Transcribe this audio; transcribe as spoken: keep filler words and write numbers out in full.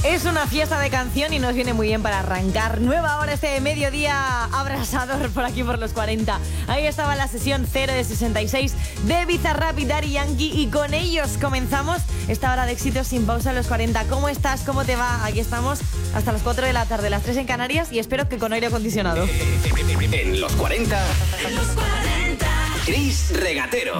Es una fiesta de canción y nos viene muy bien para arrancar. Nueva hora este mediodía abrasador por aquí por los cuarenta. Ahí estaba la sesión cero de sesenta y seis de Bizarrap y Daddy Yankee y con ellos comenzamos esta hora de éxitos sin pausa en los cuarenta. ¿Cómo estás? ¿Cómo te va? Aquí estamos hasta las cuatro de la tarde, las tres en Canarias y espero que con aire acondicionado. En los cuarenta, en los cuarenta, Chris Regatero.